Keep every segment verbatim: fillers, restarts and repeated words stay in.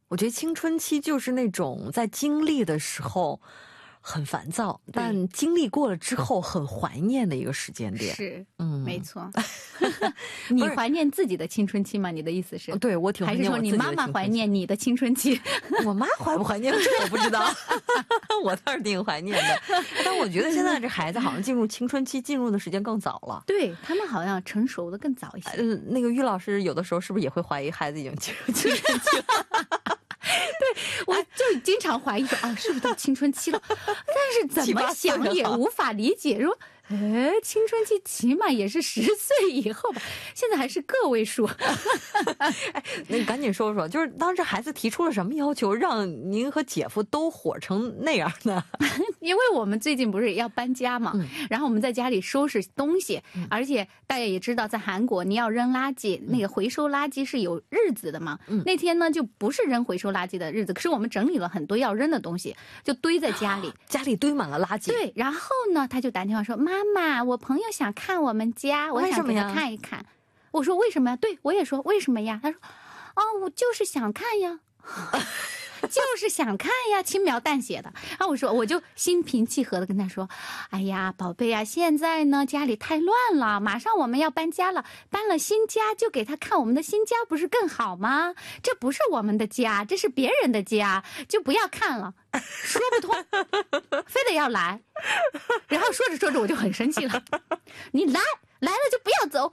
我觉得青春期就是那种在经历的时候很烦躁，但经历过了之后很怀念的一个时间点。 是， 嗯， 没错。你怀念自己的青春期吗？你的意思是？ 对，我挺怀念我自己的青春期。 还是说你妈妈怀念你的青春期？ 我妈怀不怀念这我不知道。我倒是挺怀念的，但我觉得现在这孩子好像进入青春期进入的时间更早了。 对，他们好像成熟的更早一些。 嗯、呃，那个于老师有的时候是不是也会怀疑孩子已经进入青春期了？ 对，我就经常怀疑说啊，是不是到青春期了？但是怎么想也无法理解，说，哎，青春期起码也是十岁以后吧，现在还是个位数。 哎，那你赶紧说说，就是当时孩子提出了什么要求，让您和姐夫都火成那样呢？ 因为我们最近不是要搬家嘛，嗯、然后我们在家里收拾东西，嗯、而且大家也知道，在韩国你要扔垃圾，嗯、那个回收垃圾是有日子的嘛。嗯、那天呢就不是扔回收垃圾的日子，可是我们整理了很多要扔的东西，就堆在家里，啊、 家里堆满了垃圾。 对，然后呢，他就打电话说：“妈妈，我朋友想看我们家，我想给他看一看。”我说：“为什么呀？”对，我也说：“为什么呀？”他说：“哦，我就是想看呀。”就是想看呀，轻描淡写的。然后我说，我就心平气和的跟他说：“哎呀，宝贝啊，现在呢家里太乱了，马上我们要搬家了，搬了新家就给他看我们的新家，不是更好吗？这不是我们的家，这是别人的家，就不要看了。”说不通，非得要来。然后说着说着我就很生气了，你来来了就不要走。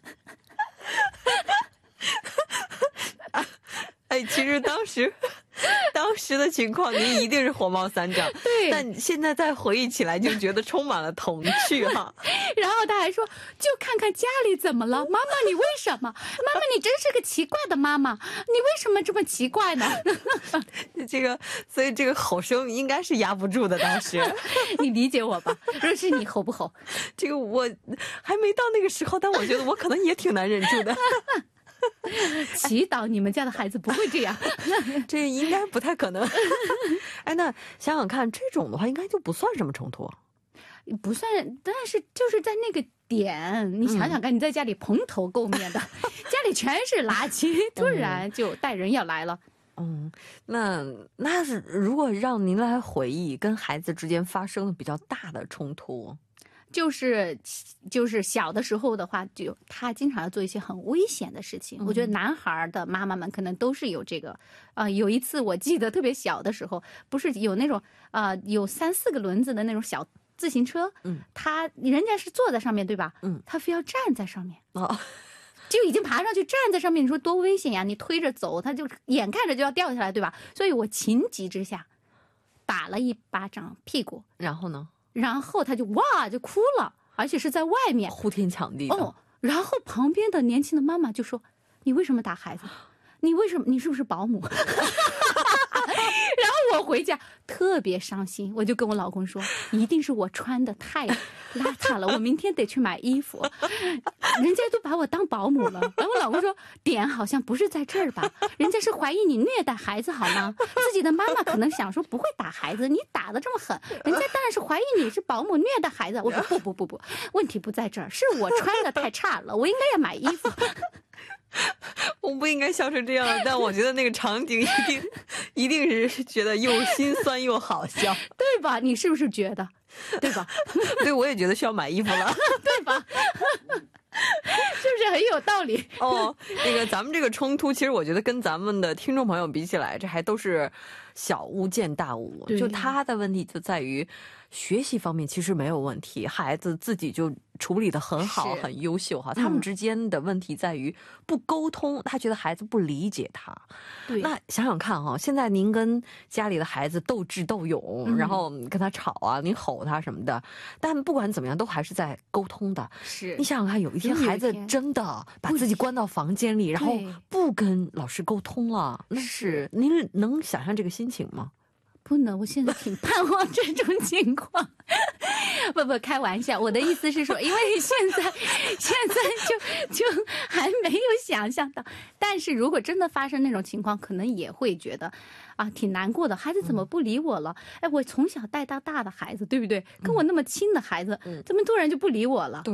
哎，其实当时当时的情况您一定是火冒三丈， 对， 但现在再回忆起来就觉得充满了童趣哈。 然后他还说，就看看家里怎么了，妈妈你为什么？妈妈你真是个奇怪的妈妈，你为什么这么奇怪呢？ 这个，所以这个吼声应该是压不住的。当时你理解我吧？若是你吼不吼？ 这个我还没到那个时候，但我觉得我可能也挺难忍住的。 祈祷你们家的孩子不会这样。 这应该不太可能。哎，那想想看，这种的话应该就不算什么冲突， 不算，但是就是在那个点，你想想看，你在家里蓬头垢面的，嗯、家里全是垃圾，突然就带人要来了。 嗯，那那是如果让您来回忆跟孩子之间发生的比较大的冲突。 就是就是小的时候的话，就他经常要做一些很危险的事情。嗯、我觉得男孩的妈妈们可能都是有这个。啊、呃，有一次我记得特别小的时候，不是有那种啊、呃、有三四个轮子的那种小自行车，嗯，他人家是坐在上面对吧？嗯，他非要站在上面。哦。就已经爬上去站在上面，你说多危险呀！你推着走，他就眼看着就要掉下来，对吧？所以我情急之下打了一巴掌屁股， 然后呢？ 然后他就哇就哭了，而且是在外面呼天抢地的。 哦，然后旁边的年轻的妈妈就说：“你为什么打孩子？你为什么？你是不是保姆？”然后我回家特别伤心，我就跟我老公说：“一定是我穿的太邋遢了，我明天得去买衣服。”人家都把我当保姆了。然后我老公说：“点好像不是在这儿吧？人家是怀疑你虐待孩子好吗？自己的妈妈可能想说不会打孩子，你打得这么狠，人家当然是怀疑你是保姆虐待孩子。”我说：“不不不不，问题不在这儿，是我穿的太差了，我应该要买衣服。” 我不应该笑成这样的，但我觉得那个场景一定一定是觉得又心酸又好笑， 对吧？你是不是觉得？对吧？ 对，我也觉得需要买衣服了， 对吧？是不是很有道理？ 哦，那个咱们这个冲突，其实我觉得跟咱们的听众朋友比起来，这还都是小巫见大巫。就他的问题就在于学习方面其实没有问题，孩子自己就处理得很好，很优秀哈。他们之间的问题在于不沟通，他觉得孩子不理解他。对，那想想看哈，现在您跟家里的孩子斗智斗勇，嗯、然后跟他吵啊，你吼他什么的，但不管怎么样，都还是在沟通的。是，你想想看，有一天孩子真的把自己关到房间里，然后不跟老师沟通了，那是您能想象这个心情吗？ 不能，我现在挺盼望这种情况。不不，开玩笑，我的意思是说，因为现在现在就就还没有想象到，但是如果真的发生那种情况，可能也会觉得啊挺难过的，孩子怎么不理我了？嗯、哎，我从小带到大的孩子，对不对？跟我那么亲的孩子，嗯、怎么突然就不理我了？ 对。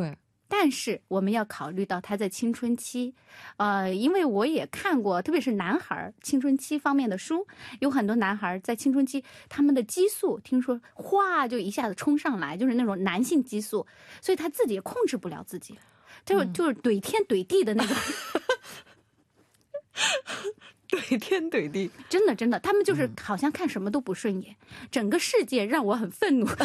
但是我们要考虑到他在青春期，呃，因为我也看过，特别是男孩青春期方面的书，有很多男孩在青春期，他们的激素听说哗就一下子冲上来，就是那种男性激素，所以他自己也控制不了自己，就、嗯、就是怼天怼地的那种。 怼天怼地， 真的真的，他们就是好像看什么都不顺眼，嗯、整个世界让我很愤怒。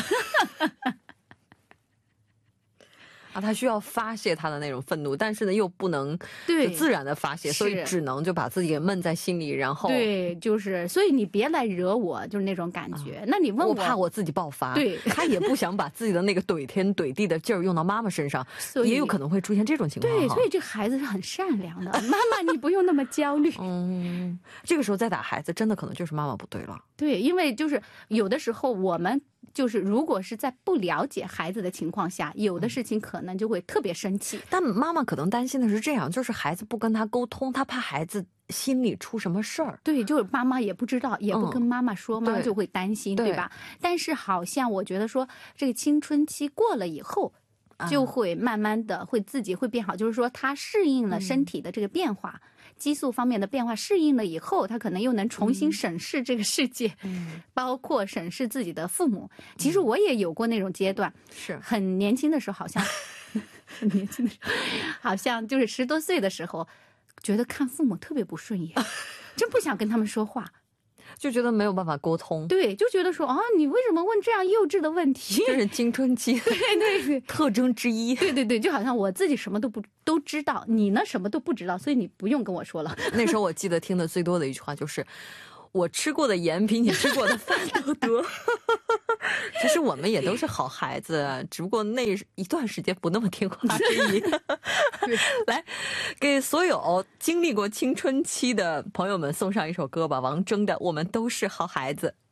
啊，他需要发泄他的那种愤怒，但是呢又不能就自然的发泄，所以只能就把自己给闷在心里，然后对，就是所以你别来惹我，就是那种感觉。啊、那你问我， 我怕我自己爆发， 对， 他也不想把自己的那个怼天怼地的劲儿用到妈妈身上，也有可能会出现这种情况。 对，所以这个孩子是很善良的，妈妈你不用那么焦虑。 嗯，这个时候再打孩子，真的可能就是妈妈不对了。 对，因为就是有的时候我们。就是如果是在不了解孩子的情况下，有的事情可能就会特别生气。 但妈妈可能担心的是这样，就是孩子不跟他沟通，他怕孩子心里出什么事儿。 对，就是妈妈也不知道，也不跟妈妈说，嗯、妈妈就会担心， 对, 对吧？但是好像我觉得说，这个青春期过了以后，就会慢慢的会自己会变好，嗯、就是说他适应了身体的这个变化。嗯激素方面的变化适应了以后，他可能又能重新审视这个世界，嗯、包括审视自己的父母。其实我也有过那种阶段， 是、嗯、 很年轻的时候，好像很年轻的时候，好像就是十多岁的时候，觉得看父母特别不顺眼，真不想跟他们说话。 就觉得没有办法沟通， 对，就觉得说啊，你为什么问这样幼稚的问题？ 这是青春期对对对特征之一。 对对对，就好像我自己什么都不都知道，你呢什么都不知道，所以你不用跟我说了。 那时候我记得听的最多的一句话就是，我吃过的盐比你吃过的饭都多。其实我们也都是好孩子，只不过那一段时间不那么听话而已。来，给所有经历过青春期的朋友们送上一首歌吧，王铮的《我们都是好孩子》。